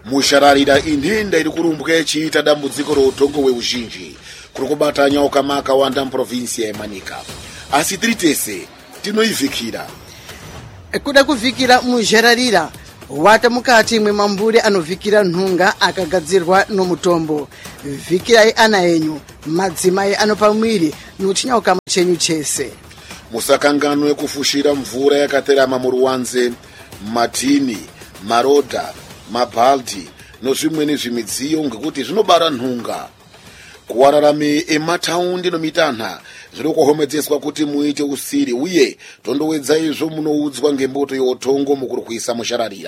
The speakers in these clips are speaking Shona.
mushararira indinda iri kurumbwa ichiita dambudziko routongo hweuzhinji kuri kubata nyoka makawanda muprovinsi yeManika, asi tiri tese tinoivhikira. Kuda kuvhikira mushararira wata mukati mwemambure anovhikira nhunga akagadzirwa nomutombo. Vhikirai ana enyu, madzimai anopa mwiri nochinyauka chenyu chese. Musakanganwe kufushira mvura yakaterama muruwanze, matini, marodha, mabhaldi nozvimweni zvimidziyo ngekuti zvinobara nhunga. Kuwararame emataundi nomitanha zviri kuhomedzeswa kuti muite usiri uye tondowedza izvo munoudzwa ngemboto youtongo mukurwisa mushararira.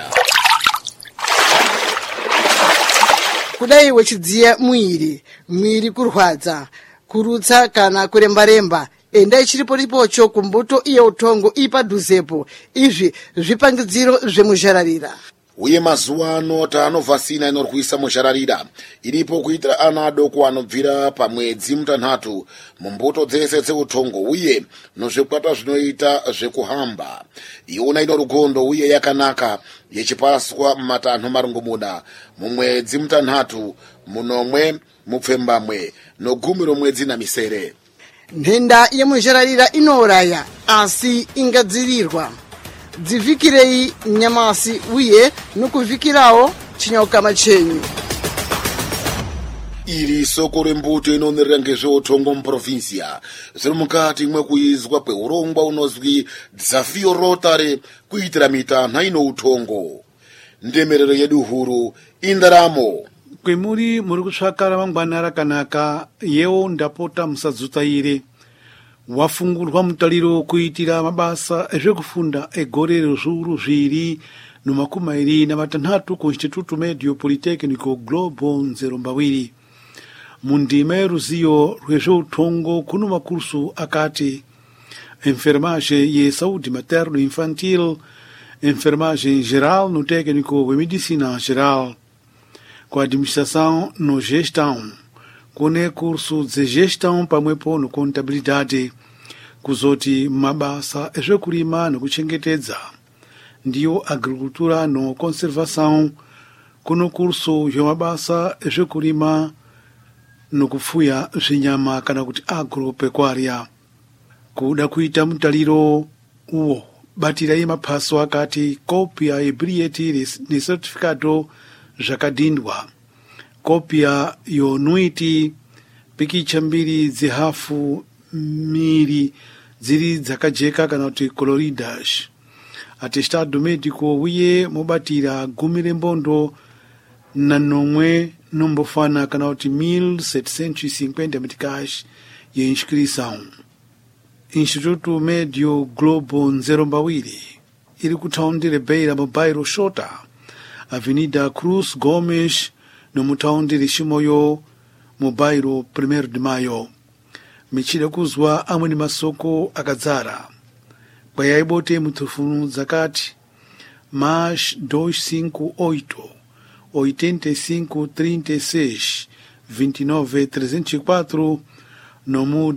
Kudai wechidziya mwiri kurwadza, kurutsa kana kuremba-remba, endai chiripo-ripocho kumbuto yeutongo ipadhuzepo. Izvi zvipangidziro zvemushararira. Uye mazuva ano tanovhasina inorwisa mushararira iripo kuitira ana adoko anobvira pamwedzi mutanhatu mumbuto dzese dzeutongo uye nozvikwata zvinoita zvekuhamba. Iona ino rugondo uye yakanaka yechipaswa mumatanho marongomuna mumwedzi mutanhatu, munomwe, mupfembamwe nogumi romwedzi namisere. Nhenda yemushararira inouraya asi ingadzivirirwa. Dzivhikirei nyamasi uye nokuvhikirawo chinyauka chenyu. Iri soko rembuto inonerera ngezveutongo muprovinsia zviri mukati mwekuizwa kweurongwa unozwi Dzafio Rotary kuitira mitanha inoutongo. Ndemerero yedu huru indaramo. Kwemuri muri kutsvaka ramangwana rakanaka, yewo ndapota musadzutaire. Wafungurwa mutariro kuitira mabasa ezvekufunda egore rezviuru zviri nomakumi na matanhatu ku Instituto Medio Politecnico Globo Nzerombawiri. Mundima yeruziyo rwezveutongo kuno makursu akati enfermagem e saúde materno infantil, enfermagem geral no técnico de medicina geral, com administração no gestão, kune curso de gestão pamwepo no contabilidade, kuzoti mabasa ezvekurima nokuchengetedza, ndiyo agricultura no conservação, kuno curso zvemabasa ezvekurima nokufuya zvinyama kana kuti agropecuária. Kuda kuita mutariro uwo batirai maphaso akati kopia yebilhete necertificado zvakadhindwa, kopia yonuiti, pikicha mbiri dzihafu miri dziri dzakajeka kana kuti coloridas, atestado médico uye mobatira gumi rembondo na nomwe nombofana kana kuti 1750 meticais ye inscrição. Instituto Medio Globo Nzerombawiri iri kutaundi Beira mu bairro Xota, Avenida Cruz Gomes no mutaundi Chimoio mu bairro 1 de Maio. Michida kuzwa amwe ni masoko akadzara. Kwayaibote mutufunu zakati mais 258 85 36 29 304 no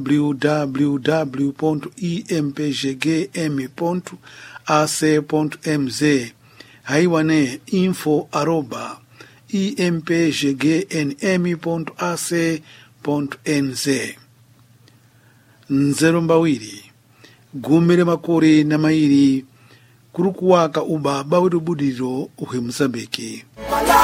www.impgm.ac.mz, haiwane info@impggnm.ac.nz. Nzerombawiri gumire makore na mairi kuri kuwaka ubaba wetubudiro uhwe Mozambique.